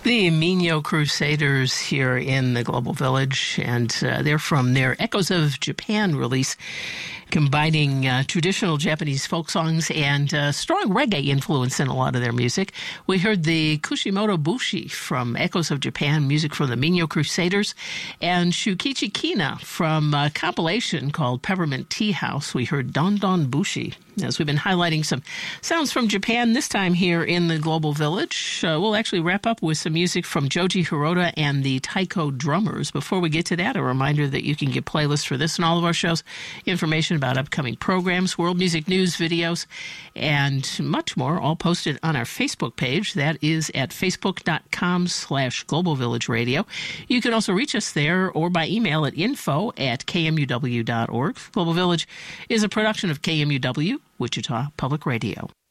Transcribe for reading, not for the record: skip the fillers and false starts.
The Minyo Crusaders here in the Global Village, and they're from their Echoes of Japan release, combining traditional Japanese folk songs and strong reggae influence in a lot of their music. We heard the Kushimoto Bushi from Echoes of Japan, music from the Minyo Crusaders, and Shukichi Kina from a compilation called Peppermint Tea House. We heard Don Don Bushi. As we've been highlighting some sounds from Japan, this time here in the Global Village, we'll actually wrap up with some music from Joji Hirota and the Taiko Drummers. Before we get to that, a reminder that you can get playlists for this and all of our shows, information about upcoming programs, world music news, videos, and much more, all posted on our Facebook page. That is at facebook.com/Global Village Radio. You can also reach us there or by email at info@kmuw.org. Global Village is a production of KMUW, Wichita Public Radio.